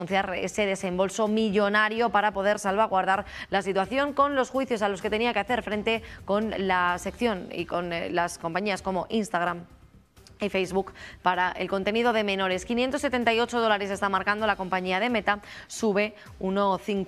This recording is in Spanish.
anunciar ese desembolso millonario para poder salvaguardar la situación con los juicios a los que tenía que hacer frente con la sección y con las compañías como Instagram y Facebook para el contenido de menores. $578 está marcando la compañía de Meta, sube 1,50.